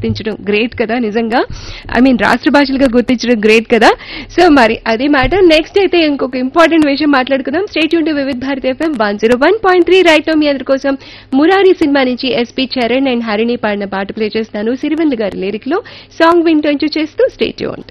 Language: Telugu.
గుర్తించడం గ్రేట్ కదా నిజంగా. ఐ మీన్ రాష్ట్ర భాషలుగా గుర్తించడం గ్రేట్ కదా. సో మరి అది మ్యాటర్. నెక్స్ట్ అయితే ఇంకొక ఇంపార్టెంట్ విషయం మాట్లాడుకుందాం. State Yoon to Vividh Bharati FM 101.3 right now. మీ అందరి కోసం మురారి సినిమా నుంచి ఎస్పీ చరణ్ అండ్ హరిణి పాడిన పాట ప్లే చేస్తాను. సిరివెన్నెల గారి లిరిక్ లో సాంగ్ వింటూ చేస్తూ స్టేట్ యూన్.